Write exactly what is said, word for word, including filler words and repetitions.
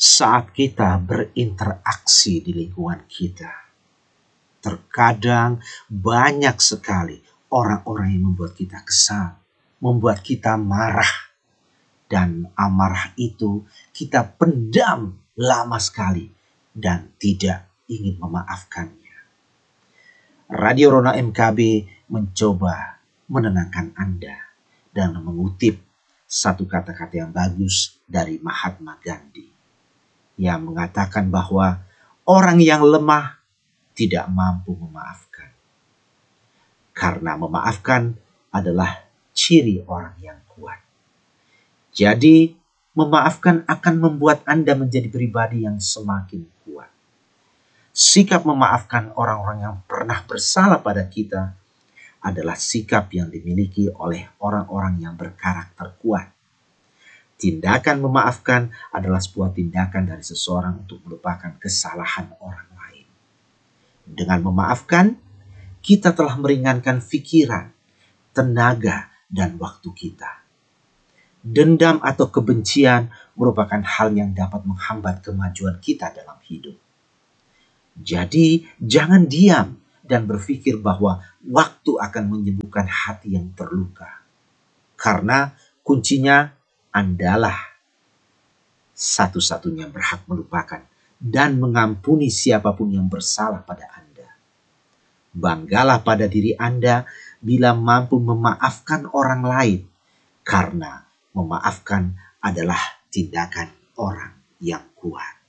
saat kita berinteraksi di lingkungan kita. Terkadang banyak sekali orang-orang yang membuat kita kesal, membuat kita marah. Dan amarah itu kita pendam lama sekali dan tidak ingin memaafkannya. Radio Rona M K B mencoba menenangkan Anda dan mengutip satu kata-kata yang bagus dari Mahatma Gandhi yang mengatakan bahwa orang yang lemah tidak mampu memaafkan. Karena memaafkan adalah ciri orang yang kuat. Jadi, memaafkan akan membuat Anda menjadi pribadi yang semakin kuat. Sikap memaafkan orang-orang yang pernah bersalah pada kita adalah sikap yang dimiliki oleh orang-orang yang berkarakter kuat. Tindakan memaafkan adalah sebuah tindakan dari seseorang untuk melupakan kesalahan orang lain. Dengan memaafkan, kita telah meringankan pikiran, tenaga, dan waktu kita. Dendam atau kebencian merupakan hal yang dapat menghambat kemajuan kita dalam hidup. Jadi, jangan diam dan berpikir bahwa waktu akan menyembuhkan hati yang terluka. Karena kuncinya Andalah satu-satunya berhak melupakan dan mengampuni siapapun yang bersalah pada Anda. Banggalah pada diri Anda bila mampu memaafkan orang lain, karena memaafkan adalah tindakan orang yang kuat.